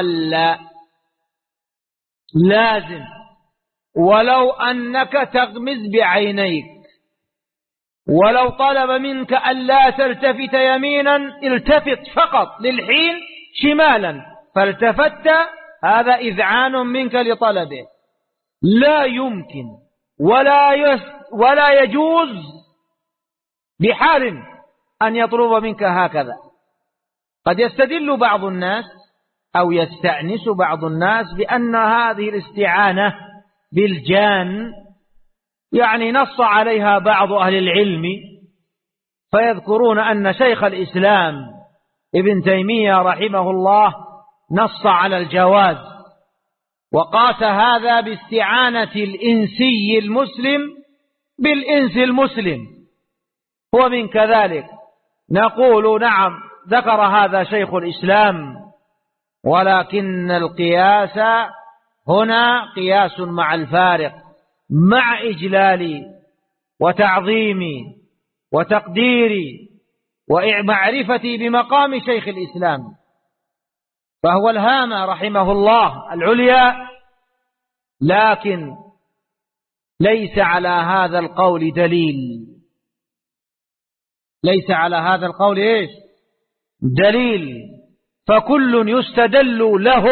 لا، لازم ولو أنك تغمز بعينيك، ولو طلب منك أن لا تلتفت يمينا التفت فقط للحين شمالا فالتفت، هذا إذعان منك لطلبه. لا يمكن ولا يجوز بحال أن يطلب منك هكذا. قد يستدل بعض الناس أو يستأنس بعض الناس بأن هذه الاستعانة بالجان يعني نص عليها بعض أهل العلم، فيذكرون أن شيخ الإسلام ابن تيمية رحمه الله نص على الجواز، وقاس هذا باستعانة الإنسي المسلم بالإنس المسلم، ومن كذلك نقول نعم ذكر هذا شيخ الإسلام، ولكن القياس هنا قياس مع الفارق، مع إجلال وتعظيم وتقدير ومعرفتي بمقام شيخ الإسلام، فهو الهامة رحمه الله العليا، لكن ليس على هذا القول دليل، ليس على هذا القول إيش؟ دليل، فكل يستدل له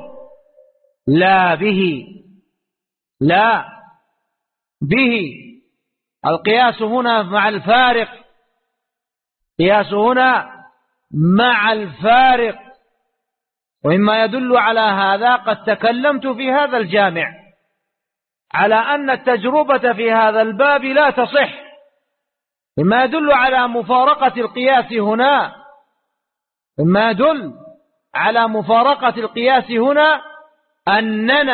لا به، لا به. القياس هنا مع الفارق، قياس هنا مع الفارق. ومما يدل على هذا قد تكلمت في هذا الجامع على أن التجربة في هذا الباب لا تصح، مما يدل على مفارقة القياس هنا، مما يدل على مفارقة القياس هنا أننا